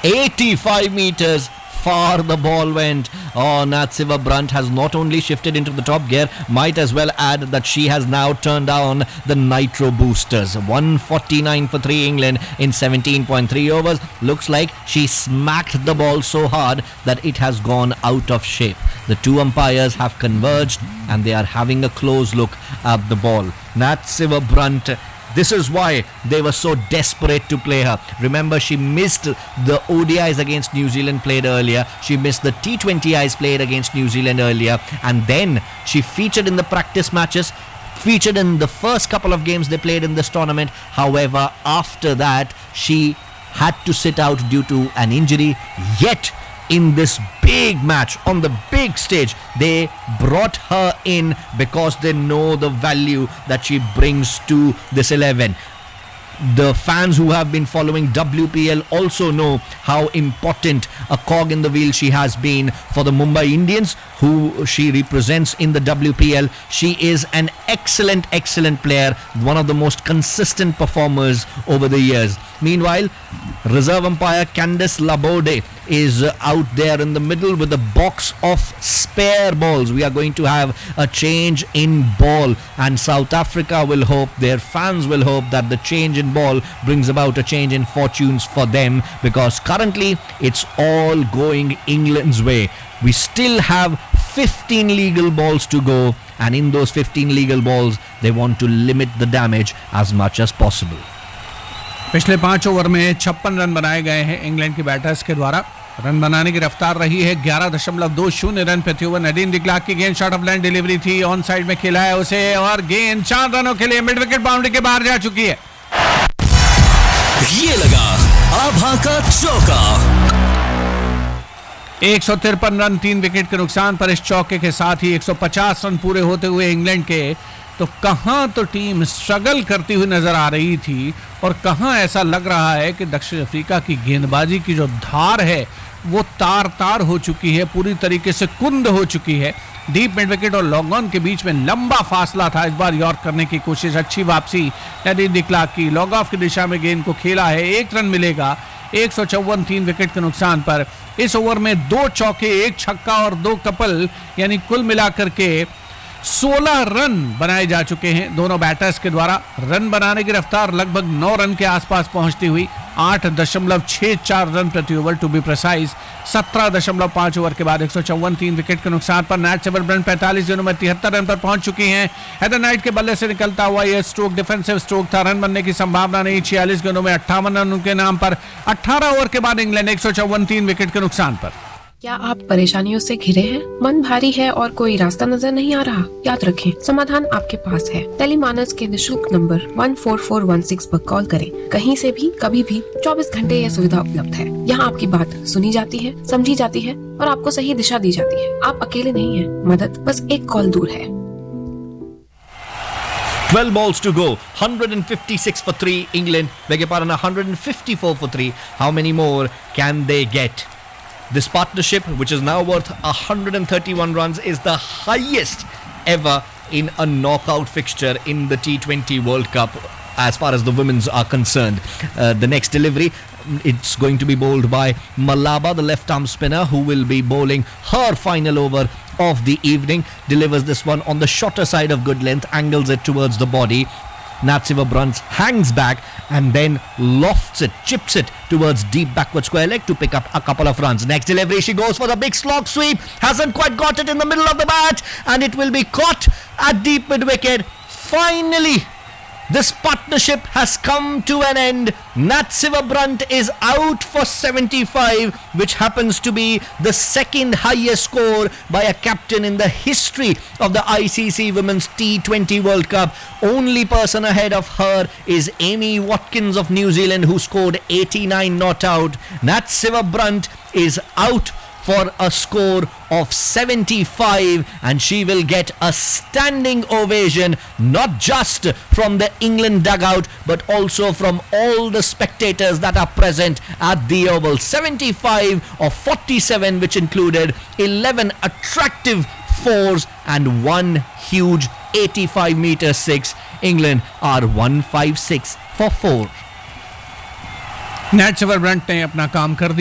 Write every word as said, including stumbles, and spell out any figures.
eighty-five meters far the ball went. Oh, Natsiva Brunt has not only shifted into the top gear, might as well add that she has now turned down the nitro boosters. one forty-nine for three England in seventeen point three overs. Looks like she smacked the ball so hard that it has gone out of shape. The two umpires have converged and they are having a close look at the ball. Natsiva Brunt, this is why they were so desperate to play her. Remember, she missed the O D Is against New Zealand played earlier. She missed the T twenty Is played against New Zealand earlier. And then she featured in the practice matches, featured in the first couple of games they played in this tournament. However, after that, she had to sit out due to an injury. Yet, in this big match, on the big stage, they brought her in because they know the value that she brings to this eleven. The fans who have been following W P L also know how important a cog in the wheel she has been for the Mumbai Indians, who she represents in the W P L. She is an excellent, excellent player, one of the most consistent performers over the years. Meanwhile, reserve umpire Candice Laborde is out there in the middle with a box of spare balls. We are going to have a change in ball, and South Africa will hope, their fans will hope, that the change in ball brings about a change in fortunes for them, because currently it's all going England's way. We still have fifteen legal balls to go, and in those fifteen legal balls they want to limit the damage as much as possible. पिछले पांच over में छप्पन run बनाए गए हैं England के batters के द्वारा. रन बनाने की रफ्तार रही है ग्यारह दशमलव दो शून्य रन प्रति ओवर. नदीम डिक्लार्क की गेंद शॉर्ट ऑफ लाइन डिलीवरी थी, ऑन साइड में खेला है उसे, और गेंद चार रनों के लिए मिड विकेट बाउंड्री के बाहर जा चुकी है. ये लगा आभा का चौका. एक सौ तिरपन रन तीन विकेट के नुकसान पर. इस चौके के साथ ही एक सौ पचास रन पूरे होते हुए इंग्लैंड के, तो कहां तो टीम स्ट्रगल करती हुई नजर आ रही थी और कहां ऐसा लग रहा है कि दक्षिण अफ्रीका की गेंदबाजी की जो धार है वो तार तार हो चुकी है, पूरी तरीके से कुंद हो चुकी है. डीप मिड विकेट और लॉन्ग ऑन के बीच में लंबा फासला था. इस बार यॉर्क करने की कोशिश, अच्छी वापसी नदीम डिक्लार्क की. लॉन्ग ऑफ की दिशा में गेंद को खेला है, एक रन मिलेगा. एक सौ चौवन तीन विकेट के नुकसान पर. इस ओवर में दो चौके, एक छक्का और दो कपल, यानी कुल मिलाकर के सोलह रन बनाए जा चुके हैं दोनों बैटर्स के द्वारा. रन बनाने की रफ्तार लगभग नौ रन के आसपास पहुंचती हुई आठ दशमलव छह चार रन प्रति ओवर टू बी प्रिसाइज. सत्रह दशमलव पांच ओवर के बाद एक सौ चौवन तीन विकेट के नुकसान पर नाइट्सिवा ब्रंट पैंतालीस गेंदों में तिहत्तर रन पर पहुंच चुकी हैं. हेदर नाइट के बल्ले से निकलता हुआ यह स्ट्रोक डिफेंसिव स्ट्रोक था. रन बनने की संभावना नहीं. छियालीस गेंदों में अट्ठावन रन उनके नाम पर. अठारह ओवर के बाद इंग्लैंड एक सौ चौवन तीन विकेट के नुकसान पर. क्या आप परेशानियों से घिरे हैं? मन भारी है और कोई रास्ता नजर नहीं आ रहा? याद रखें, समाधान आपके पास है. टेलीमानस के निशुल्क नंबर एक चार चार एक छह पर कॉल करें. कहीं से भी, कभी भी, चौबीस घंटे यह सुविधा उपलब्ध है. यहाँ आपकी बात सुनी जाती है, समझी जाती है और आपको सही दिशा दी जाती है. आप अकेले नहीं हैं. मदद बस एक कॉल दूर है. twelve balls to go. one fifty-six for three England. Beg your pardon, one fifty-four for three. How many more can they get? This partnership, which is now worth one hundred thirty-one runs, is the highest ever in a knockout fixture in the T twenty World Cup as far as the women's are concerned. Uh, the next delivery, it's going to be bowled by Malaba, the left-arm spinner, who will be bowling her final over of the evening. Delivers this one on the shorter side of good length, angles it towards the body. Natsiva Brunt hangs back and then lofts it, chips it towards deep backward square leg to pick up a couple of runs. Next delivery, she goes for the big slog sweep. Hasn't quite got it in the middle of the bat, and it will be caught at deep mid wicket. Finally, this partnership has come to an end. Natsiva Brunt is out for seventy-five, which happens to be the second highest score by a captain in the history of the I C C Women's T twenty World Cup. Only person ahead of her is Amy Watkins of New Zealand, who scored eighty-nine not out. Natsiva Brunt is out for a score of seventy-five, and she will get a standing ovation, not just from the England dugout but also from all the spectators that are present at the Oval. seventy-five of forty-seven, which included eleven attractive fours and one huge eighty-five meter six. England are one fifty-six for four. नाइट्सिवा Brunt ने अपना काम कर दिया.